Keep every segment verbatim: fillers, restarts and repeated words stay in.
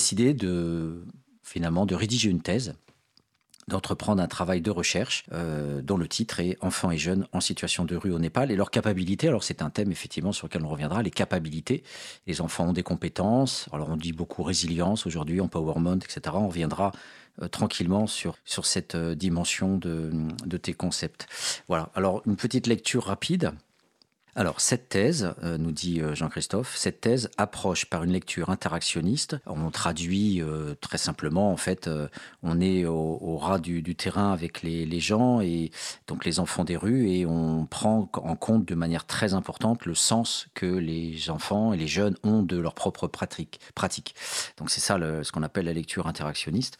décidé de, finalement, de rédiger une thèse, d'entreprendre un travail de recherche euh, dont le titre est « Enfants et jeunes en situation de rue au Népal » et leurs capacités. Alors c'est un thème effectivement sur lequel on reviendra, les capacités. Les enfants ont des compétences, alors on dit beaucoup résilience aujourd'hui, empowerment, et cetera. On reviendra euh, tranquillement sur, sur cette euh, dimension de, de tes concepts. Voilà, alors une petite lecture rapide. Alors, cette thèse, euh, nous dit euh, Jean-Christophe, cette thèse approche par une lecture interactionniste. On traduit euh, très simplement, en fait, euh, on est au, au ras du, du terrain avec les, les gens, et donc les enfants des rues, et on prend en compte de manière très importante le sens que les enfants et les jeunes ont de leur propre pratique. pratique. Donc c'est ça le, ce qu'on appelle la lecture interactionniste.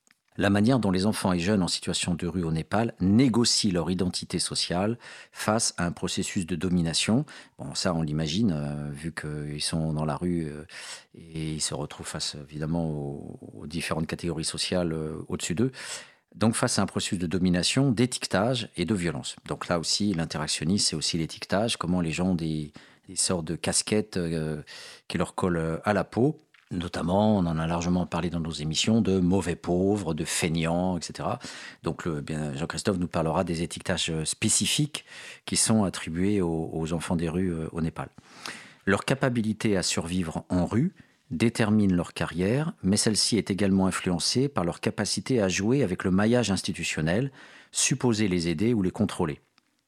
La manière dont les enfants et jeunes en situation de rue au Népal négocient leur identité sociale face à un processus de domination. Bon, ça, on l'imagine, euh, vu qu'ils sont dans la rue euh, et ils se retrouvent face, évidemment, aux, aux différentes catégories sociales euh, au-dessus d'eux. Donc, face à un processus de domination, d'étiquetage et de violence. Donc là aussi, l'interactionniste, c'est aussi l'étiquetage, comment les gens ont des, des sortes de casquettes euh, qui leur collent à la peau. Notamment, on en a largement parlé dans nos émissions, de mauvais pauvres, de feignants, et cetera. Donc, le, bien, Jean-Christophe nous parlera des étiquetages spécifiques qui sont attribués aux, aux enfants des rues euh, au Népal. Leur capacité à survivre en rue détermine leur carrière, mais celle-ci est également influencée par leur capacité à jouer avec le maillage institutionnel, supposé les aider ou les contrôler.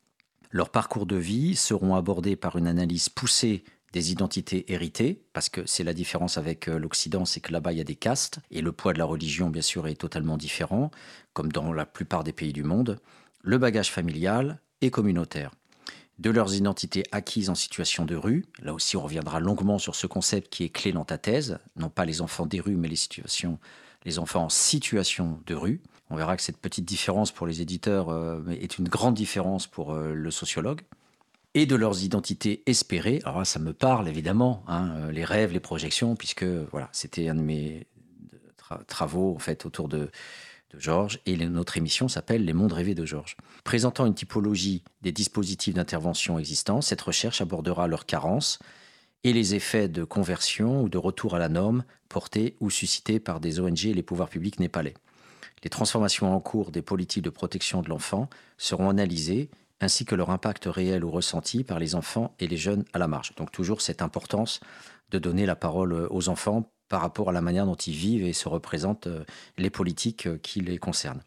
Leurs parcours de vie seront abordés par une analyse poussée des identités héritées, parce que c'est la différence avec l'Occident, c'est que là-bas il y a des castes, et le poids de la religion bien sûr est totalement différent, comme dans la plupart des pays du monde, le bagage familial et communautaire. De leurs identités acquises en situation de rue, là aussi on reviendra longuement sur ce concept qui est clé dans ta thèse, non pas les enfants des rues, mais les, situations, les enfants en situation de rue. On verra que cette petite différence pour les éditeurs euh, est une grande différence pour euh, le sociologue. Et de leurs identités espérées. Alors là, ça me parle évidemment, hein, les rêves, les projections, puisque voilà, c'était un de mes tra- travaux en fait autour de, de Georges, et notre émission s'appelle Les mondes rêvés de Georges. Présentant une typologie des dispositifs d'intervention existants, cette recherche abordera leurs carences et les effets de conversion ou de retour à la norme portés ou suscités par des O N G et les pouvoirs publics népalais. Les transformations en cours des politiques de protection de l'enfant seront analysées, ainsi que leur impact réel ou ressenti par les enfants et les jeunes à la marge. Donc toujours cette importance de donner la parole aux enfants par rapport à la manière dont ils vivent et se représentent les politiques qui les concernent.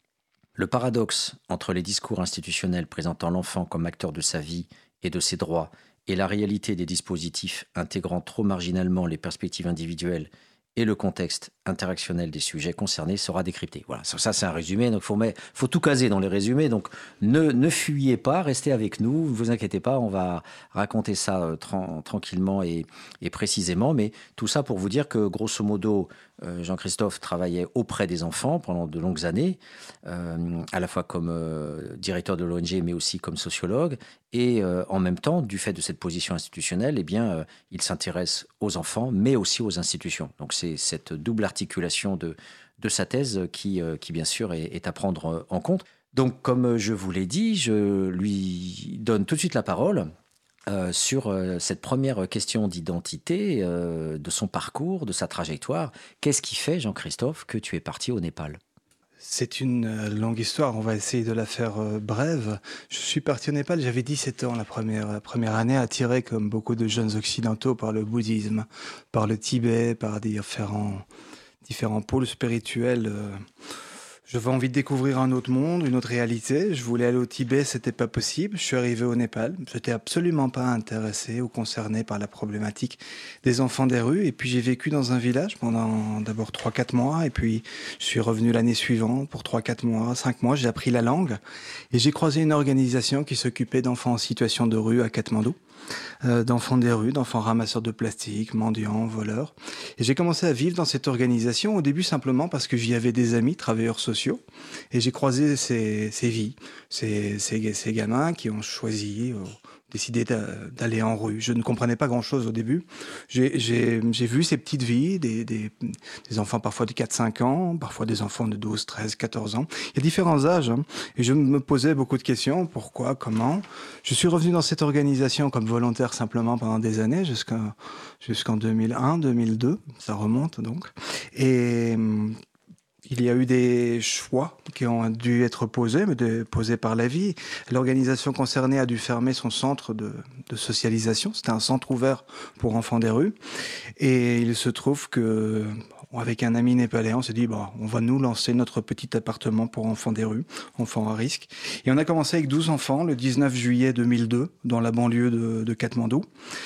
Le paradoxe entre les discours institutionnels présentant l'enfant comme acteur de sa vie et de ses droits et la réalité des dispositifs intégrant trop marginalement les perspectives individuelles et le contexte interactionnel des sujets concernés sera décrypté. Voilà, ça c'est un résumé, donc il faut, faut tout caser dans les résumés, donc ne, ne fuyez pas, restez avec nous, ne vous inquiétez pas, on va raconter ça euh, tra- tranquillement et, et précisément, mais tout ça pour vous dire que grosso modo, euh, Jean-Christophe travaillait auprès des enfants pendant de longues années, euh, à la fois comme euh, directeur de l'O N G, mais aussi comme sociologue, et euh, en même temps, du fait de cette position institutionnelle, eh bien, euh, il s'intéresse aux enfants, mais aussi aux institutions. Donc c'est cette double articulation de, de sa thèse qui, euh, qui bien sûr, est, est à prendre en compte. Donc, comme je vous l'ai dit, je lui donne tout de suite la parole euh, sur euh, cette première question d'identité, euh, de son parcours, de sa trajectoire. Qu'est-ce qui fait, Jean-Christophe, que tu es parti au Népal ? C'est une longue histoire, on va essayer de la faire euh, brève. Je suis parti au Népal, j'avais dix-sept ans la première, la première année, attiré comme beaucoup de jeunes occidentaux par le bouddhisme, par le Tibet, par différents, différents pôles spirituels. Euh, J'avais envie de découvrir un autre monde, une autre réalité. Je voulais aller au Tibet, c'était pas possible. Je suis arrivé au Népal. J'étais absolument pas intéressé ou concerné par la problématique des enfants des rues. Et puis j'ai vécu dans un village pendant d'abord trois quatre mois. Et puis je suis revenu l'année suivante pour trois quatre mois, cinq mois. J'ai appris la langue. Et j'ai croisé une organisation qui s'occupait d'enfants en situation de rue à Katmandou. Euh, d'enfants des rues, d'enfants ramasseurs de plastique, mendiants, voleurs. Et j'ai commencé à vivre dans cette organisation au début simplement parce que j'y avais des amis, travailleurs sociaux, et j'ai croisé ces, ces vies, ces, ces, ces gamins qui ont choisi, euh, décidé d'aller en rue. Je ne comprenais pas grand-chose au début. J'ai, j'ai, j'ai vu ces petites vies, des, des, des enfants parfois de quatre cinq ans, parfois des enfants de douze, treize, quatorze ans. Il y a différents âges, hein, et je me posais beaucoup de questions. Pourquoi, comment ? Je suis revenu dans cette organisation comme volontaire simplement pendant des années, jusqu'à, jusqu'en deux mille un, deux mille deux, ça remonte donc. Et hum, il y a eu des choix qui ont dû être posés, mais de, posés par la vie. L'organisation concernée a dû fermer son centre de, de socialisation. C'était un centre ouvert pour enfants des rues. Et il se trouve que, avec un ami népalais, on s'est dit, bon, on va nous lancer notre petit appartement pour enfants des rues, enfants à risque. Et on a commencé avec douze enfants le dix-neuf juillet deux mille deux, dans la banlieue de, de Katmandou.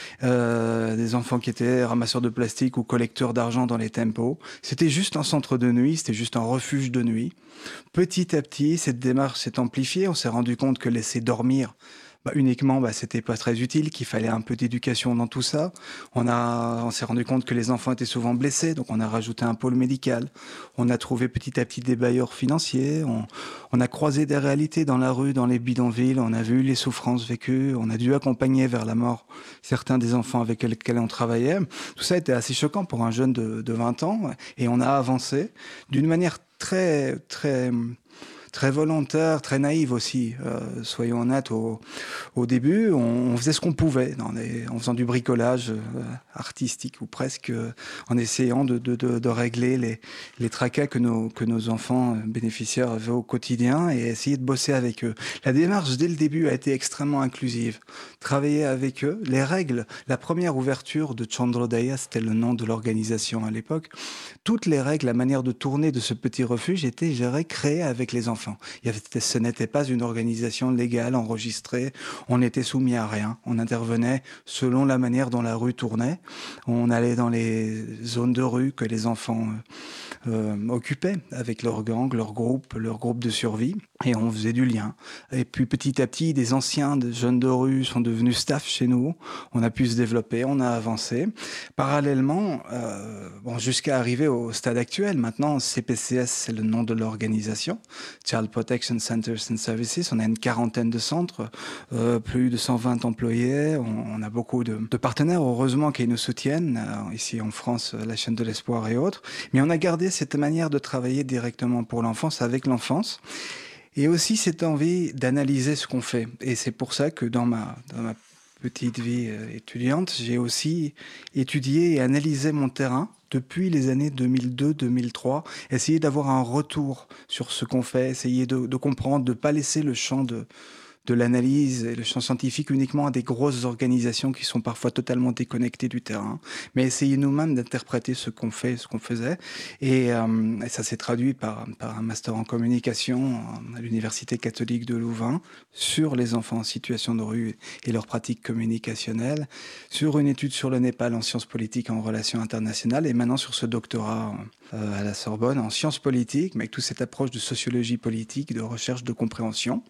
Euh, des enfants qui étaient ramasseurs de plastique ou collecteurs d'argent dans les tempos. C'était juste un centre de nuit, c'était juste un refuge de nuit. Petit à petit, cette démarche s'est amplifiée. On s'est rendu compte que laisser dormir Bah, uniquement, bah, c'était pas très utile, qu'il fallait un peu d'éducation dans tout ça. On a, on s'est rendu compte que les enfants étaient souvent blessés, donc on a rajouté un pôle médical. On a trouvé petit à petit des bailleurs financiers. On, on a croisé des réalités dans la rue, dans les bidonvilles. On a vu les souffrances vécues. On a dû accompagner vers la mort certains des enfants avec lesquels on travaillait. Tout ça était assez choquant pour un jeune de, de vingt ans. Et on a avancé d'une manière très, très, très volontaire, très naïve aussi. Euh, soyons honnêtes, au, au début, on, on faisait ce qu'on pouvait, dans les, en faisant du bricolage euh, artistique ou presque, euh, en essayant de, de, de, de régler les, les tracas que nos, que nos enfants bénéficiaires avaient au quotidien et essayer de bosser avec eux. La démarche, dès le début, a été extrêmement inclusive. Travailler avec eux, les règles, la première ouverture de Chandrodaya, c'était le nom de l'organisation à l'époque, toutes les règles, la manière de tourner de ce petit refuge était gérée, créée avec les enfants. Il y avait, ce n'était pas une organisation légale, enregistrée. On n'était soumis à rien. On intervenait selon la manière dont la rue tournait. On allait dans les zones de rue que les enfants euh, occupaient avec leurs gangs, leurs groupes, leurs groupes de survie. Et on faisait du lien. Et puis petit à petit, des anciens, des jeunes de rue sont devenus staff chez nous. On a pu se développer, on a avancé. Parallèlement, euh, bon, jusqu'à arriver au stade actuel. Maintenant, C P C S, c'est le nom de l'organisation. Child Protection Centers and Services. On a une quarantaine de centres, euh, plus de cent vingt employés. On, on a beaucoup de, de partenaires, heureusement, qui nous soutiennent. Euh, ici en France, la chaîne de l'espoir et autres. Mais on a gardé cette manière de travailler directement pour l'enfance, avec l'enfance. Et aussi cette envie d'analyser ce qu'on fait. Et c'est pour ça que dans ma, dans ma petite vie étudiante, j'ai aussi étudié et analysé mon terrain depuis les années deux mille deux deux mille trois, essayer d'avoir un retour sur ce qu'on fait, essayer de, de comprendre, de ne pas laisser le champ de, de l'analyse et le champ scientifique uniquement à des grosses organisations qui sont parfois totalement déconnectées du terrain, mais essayer nous-mêmes d'interpréter ce qu'on fait, ce qu'on faisait. Et, euh, et ça s'est traduit par, par un master en communication à l'Université catholique de Louvain sur les enfants en situation de rue et leurs pratiques communicationnelles, sur une étude sur le Népal en sciences politiques et en relations internationales, et maintenant sur ce doctorat euh, à la Sorbonne en sciences politiques, mais avec toute cette approche de sociologie politique, de recherche, de compréhension.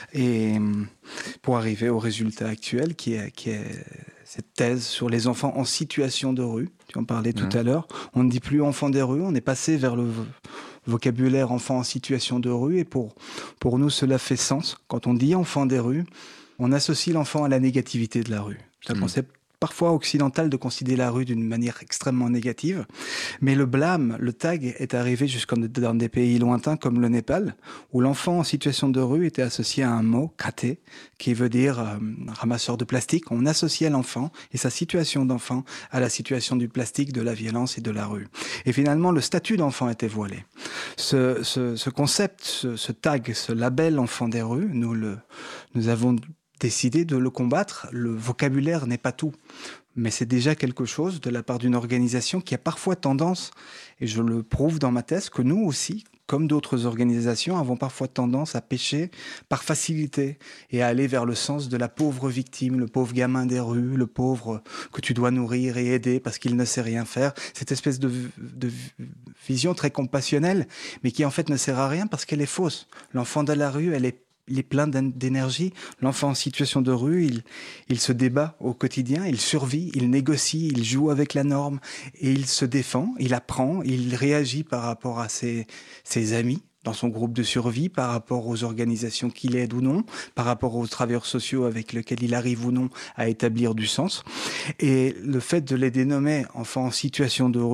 Et pour arriver au résultat actuel qui est, qui est cette thèse sur les enfants en situation de rue. Tu en parlais tout mmh. à l'heure. On ne dit plus enfants des rues, on est passé vers le vocabulaire enfant en situation de rue et pour, pour nous cela fait sens. Quand on dit enfant des rues, on associe l'enfant à la négativité de la rue. C'est un mmh. concept parfois occidental de considérer la rue d'une manière extrêmement négative. Mais le blâme, le tag est arrivé jusqu'en dans des pays lointains comme le Népal, où l'enfant en situation de rue était associé à un mot, kate, qui veut dire euh, ramasseur de plastique. On associait l'enfant et sa situation d'enfant à la situation du plastique, de la violence et de la rue. Et finalement, le statut d'enfant était voilé. Ce, ce, ce concept, ce, ce tag, ce label enfant des rues, nous, le, nous avons décidé de le combattre. Le vocabulaire n'est pas tout, mais c'est déjà quelque chose de la part d'une organisation qui a parfois tendance, et je le prouve dans ma thèse, que nous aussi, comme d'autres organisations, avons parfois tendance à pécher par facilité et à aller vers le sens de la pauvre victime, le pauvre gamin des rues, le pauvre que tu dois nourrir et aider parce qu'il ne sait rien faire. Cette espèce de, de vision très compassionnelle, mais qui en fait ne sert à rien parce qu'elle est fausse. L'enfant de la rue, elle est Il est plein d'énergie. L'enfant en situation de rue, il, il se débat au quotidien, il survit, il négocie, il joue avec la norme et il se défend, il apprend, il réagit par rapport à ses, ses amis dans son groupe de survie, par rapport aux organisations qu'il aide ou non, par rapport aux travailleurs sociaux avec lesquels il arrive ou non à établir du sens. Et le fait de les dénommer enfants en situation de rue,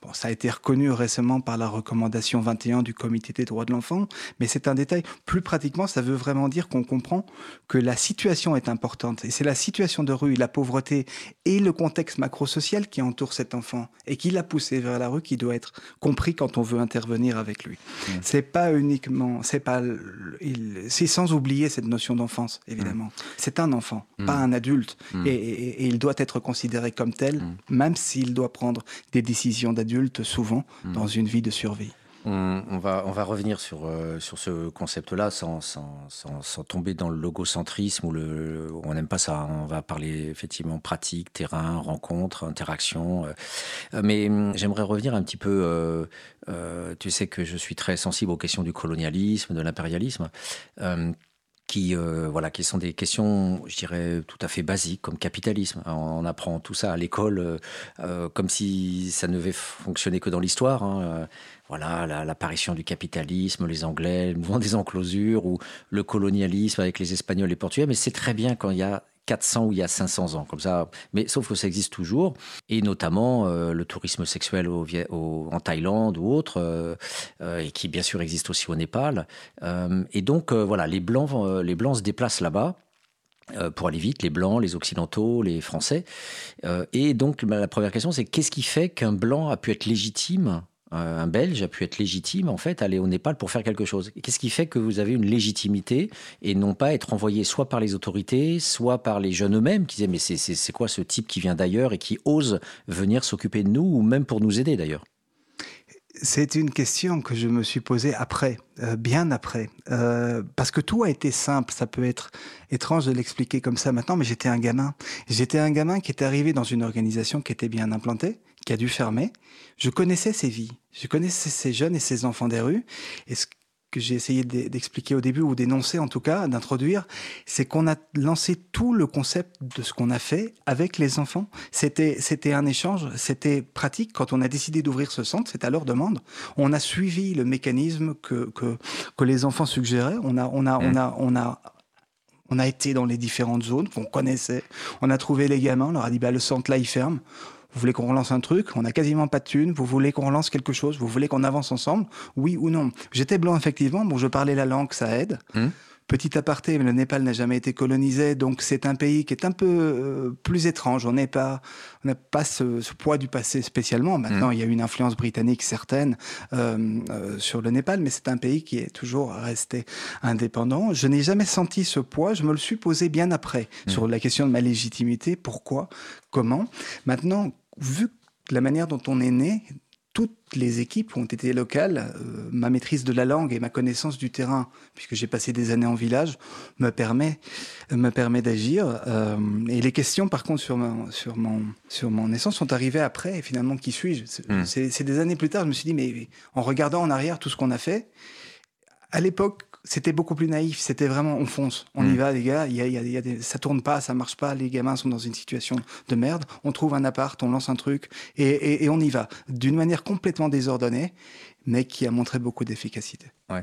Bon, ça a été reconnu récemment par la recommandation vingt et un du Comité des droits de l'enfant, mais c'est un détail. Plus pratiquement, ça veut vraiment dire qu'on comprend que la situation est importante. Et c'est la situation de rue, la pauvreté et le contexte macro-social qui entoure cet enfant et qui l'a poussé vers la rue qui doit être compris quand on veut intervenir avec lui. Mmh. C'est pas uniquement, c'est pas, il, c'est sans oublier cette notion d'enfance, évidemment. Mmh. C'est un enfant, mmh. pas un adulte. Mmh. Et, et, et il doit être considéré comme tel, mmh. même s'il doit prendre des décisions d'adulte souvent mmh. dans une vie de survie. On, on, va, on va revenir sur, euh, sur ce concept-là sans, sans, sans, sans tomber dans le logocentrisme où, le, où on n'aime pas ça. On va parler effectivement pratique, terrain, rencontre, interaction. Euh, mais j'aimerais revenir un petit peu. Euh, euh, tu sais que je suis très sensible aux questions du colonialisme, de l'impérialisme. Euh, Qui, euh, voilà, qui sont des questions, je dirais, tout à fait basiques, comme capitalisme. On apprend tout ça à l'école, euh, euh, comme si ça ne devait fonctionner que dans l'histoire. Hein. Euh, voilà, la, l'apparition du capitalisme, les Anglais, le mouvement des enclosures, ou le colonialisme avec les Espagnols et les Portugais. Mais c'est très bien quand il y a quatre cents ou il y a cinq cents ans, comme ça. Mais sauf que ça existe toujours, et notamment euh, le tourisme sexuel au, au, en Thaïlande ou autre, euh, euh, et qui bien sûr existe aussi au Népal. Euh, et donc euh, voilà, les blancs, euh, les blancs se déplacent là-bas. Euh, pour aller vite, les Blancs, les Occidentaux, les Français. Euh, et donc la première question, c'est qu'est-ce qui fait qu'un Blanc a pu être légitime, euh, un Belge a pu être légitime en fait, aller au Népal pour faire quelque chose? Qu'est-ce qui fait que vous avez une légitimité et non pas être envoyé soit par les autorités, soit par les jeunes eux-mêmes qui disaient mais c'est, c'est, c'est quoi ce type qui vient d'ailleurs et qui ose venir s'occuper de nous ou même pour nous aider d'ailleurs? C'est une question que je me suis posée après, euh, bien après, euh, parce que tout a été simple. Ça peut être étrange de l'expliquer comme ça maintenant, mais j'étais un gamin. J'étais un gamin qui était arrivé dans une organisation qui était bien implantée, qui a dû fermer. Je connaissais ces vies, je connaissais ces jeunes et ces enfants des rues. Et ce que j'ai essayé d'expliquer au début, ou d'énoncer en tout cas, d'introduire, c'est qu'on a lancé tout le concept de ce qu'on a fait avec les enfants. C'était, c'était un échange, c'était pratique. Quand on a décidé d'ouvrir ce centre, c'est à leur demande. On a suivi le mécanisme que, que, que les enfants suggéraient. On a, on a, on a, on a, on a été dans les différentes zones qu'on connaissait. On a trouvé les gamins, on leur a dit, bah, le centre là, il ferme. Vous voulez qu'on relance un truc? On n'a quasiment pas de thunes. Vous voulez qu'on relance quelque chose? Vous voulez qu'on avance ensemble? Oui ou non? J'étais blanc, effectivement. Bon, je parlais la langue, ça aide. Mmh. Petit aparté, mais le Népal n'a jamais été colonisé, donc c'est un pays qui est un peu euh, plus étrange. On n'est pas, on n'a pas ce, ce poids du passé spécialement. Maintenant, mmh. il y a une influence britannique certaine euh, euh, sur le Népal, mais c'est un pays qui est toujours resté indépendant. Je n'ai jamais senti ce poids. Je me le suis posé bien après mmh. sur la question de ma légitimité. Pourquoi? Comment? Maintenant, vu la manière dont on est né, toutes les équipes ont été locales. Euh, ma maîtrise de la langue et ma connaissance du terrain, puisque j'ai passé des années en village, me permet, me permet d'agir. Euh, et les questions, par contre, sur, ma, sur, mon, sur mon naissance sont arrivées après. Et finalement, qui suis-je? C'est, mmh. c'est, c'est des années plus tard, je me suis dit, mais en regardant en arrière tout ce qu'on a fait, à l'époque, c'était beaucoup plus naïf. C'était vraiment, on fonce, on mmh. y va, les gars. Y a, y a, y a des, ça tourne pas, ça marche pas. Les gamins sont dans une situation de merde. On trouve un appart, on lance un truc et, et, et on y va d'une manière complètement désordonnée, mais qui a montré beaucoup d'efficacité. Ouais.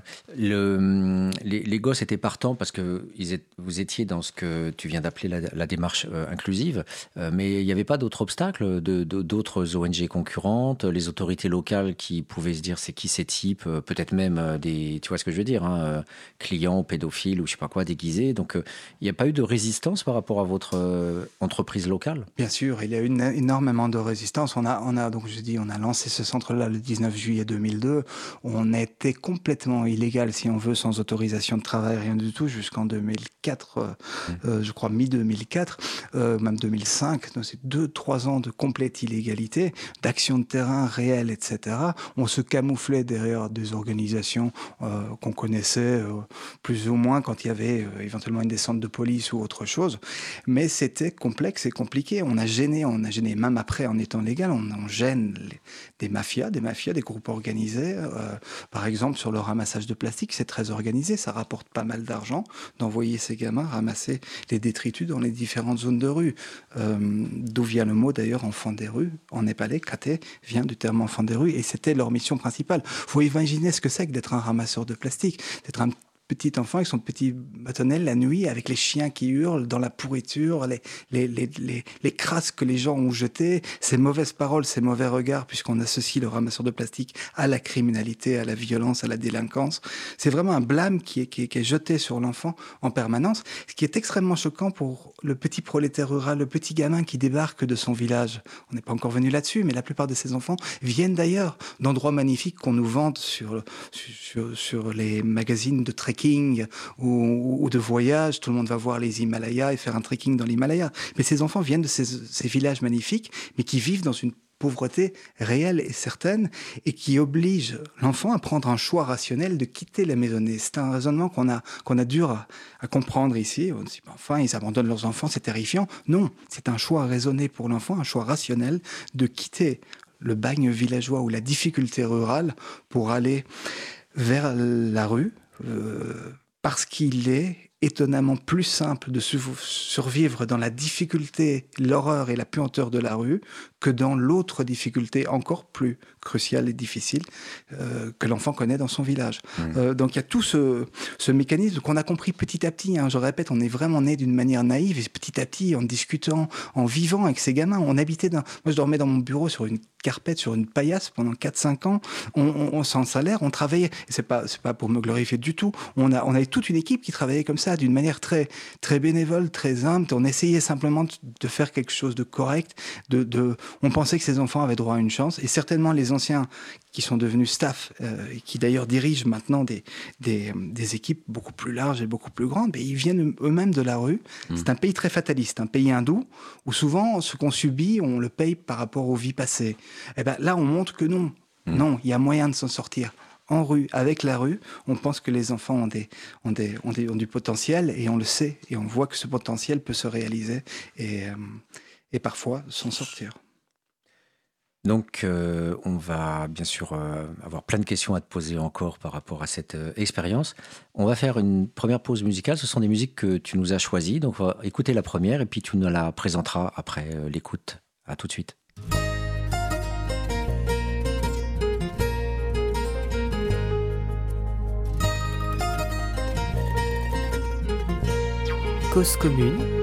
Le, les, les gosses étaient partants parce que ils étaient, vous étiez dans ce que tu viens d'appeler la, la démarche euh, inclusive, euh, mais il n'y avait pas d'autres obstacles, de, de, d'autres O N G concurrentes, les autorités locales qui pouvaient se dire c'est qui ces types, euh, peut-être même euh, des, tu vois ce que je veux dire, hein, euh, clients pédophiles ou je sais pas quoi déguisés. Donc euh, il n'y a pas eu de résistance par rapport à votre euh, entreprise locale? Bien sûr, il y a eu une, énormément de résistance. On a, on a donc je dis, on a lancé ce centre-là le dix-neuf juillet deux mille deux. On était complètement illégal, si on veut, sans autorisation de travail, rien du tout, jusqu'en deux mille quatre, euh, mmh. euh, je crois mi-deux mille quatre, euh, même deux mille cinq. Donc c'est deux, trois ans de complète illégalité, d'action de terrain réelle, et cetera. On se camouflait derrière des organisations euh, qu'on connaissait euh, plus ou moins quand il y avait euh, éventuellement une descente de police ou autre chose. Mais c'était complexe et compliqué. On a gêné, on a gêné, même après en étant légal, on, on gêne les, des mafias, des mafias, des groupes organisés. Euh, par exemple, sur le ramassage de plastique, c'est très organisé, ça rapporte pas mal d'argent d'envoyer ces gamins ramasser les détritus dans les différentes zones de rue. Euh, d'où vient le mot d'ailleurs enfant des rues, en népalais, kate vient du terme enfant des rues, et c'était leur mission principale. Faut imaginer ce que c'est que d'être un ramasseur de plastique, d'être un petit enfant avec son petit bâtonnet la nuit, avec les chiens qui hurlent dans la pourriture, les, les, les, les, les crasses que les gens ont jetées, ces mauvaises paroles, ces mauvais regards, puisqu'on associe le ramasseur de plastique à la criminalité, à la violence, à la délinquance. C'est vraiment un blâme qui est, qui est, qui est jeté sur l'enfant en permanence, ce qui est extrêmement choquant pour le petit prolétaire rural, le petit gamin qui débarque de son village. On n'est pas encore venu là-dessus, mais la plupart de ces enfants viennent d'ailleurs, d'endroits magnifiques qu'on nous vante sur, sur, sur les magazines de trekking ou, ou de voyage. Tout le monde va voir les Himalayas et faire un trekking dans l'Himalaya. Mais ces enfants viennent de ces, ces villages magnifiques, mais qui vivent dans une pauvreté réelle et certaine, et qui oblige l'enfant à prendre un choix rationnel de quitter la maisonnée. C'est un raisonnement qu'on a, qu'on a dur à, à comprendre ici. On se dit, enfin, ils abandonnent leurs enfants, c'est terrifiant. Non, c'est un choix raisonné pour l'enfant, un choix rationnel de quitter le bagne villageois ou la difficulté rurale pour aller vers la rue, euh, parce qu'il est étonnamment plus simple de survivre dans la difficulté, l'horreur et la puanteur de la rue que dans l'autre difficulté encore plus cruciale et difficile euh, que l'enfant connaît dans son village. Mmh. Euh, donc il y a tout ce, ce mécanisme qu'on a compris petit à petit. Hein. Je répète, on est vraiment né d'une manière naïve et petit à petit, en discutant, en vivant avec ces gamins. On habitait dans... Moi, je dormais dans mon bureau sur une carpette, sur une paillasse pendant quatre cinq ans. On, on, on sans salaire, on travaillait. C'est pas, c'est pas pour me glorifier du tout. On, a, on avait toute une équipe qui travaillait comme ça, d'une manière très, très bénévole, très humble. On essayait simplement de, de faire quelque chose de correct. De, de, on pensait que ces enfants avaient droit à une chance. Et certainement, les anciens qui sont devenus staff, euh, et qui d'ailleurs dirigent maintenant des, des, des équipes beaucoup plus larges et beaucoup plus grandes, mais ils viennent eux-mêmes de la rue. Mmh. C'est un pays très fataliste, un pays hindou, où souvent, ce qu'on subit, on le paye par rapport aux vies passées. Et ben, là, on montre que non. Mmh. Non, il y a moyen de s'en sortir. En rue, avec la rue, on pense que les enfants ont, des, ont, des, ont, des, ont du potentiel, et on le sait, et on voit que ce potentiel peut se réaliser, et, euh, et parfois s'en sortir. Donc, euh, on va bien sûr euh, avoir plein de questions à te poser encore par rapport à cette euh, expérience. On va faire une première pause musicale. Ce sont des musiques que tu nous as choisies. Donc, on va écouter la première et puis tu nous la présenteras après euh, l'écoute. À tout de suite. Cause commune